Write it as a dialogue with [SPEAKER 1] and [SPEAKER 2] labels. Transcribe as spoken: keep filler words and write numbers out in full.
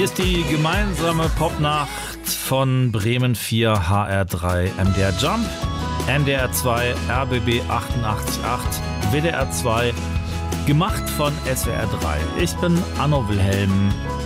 [SPEAKER 1] Hier ist die gemeinsame Popnacht von Bremen vier, H R drei, M D R Jump, N D R zwei, R B B achtundachtzig Komma acht, W D R zwei, gemacht von S W R drei. Ich bin Anno Wilhelm.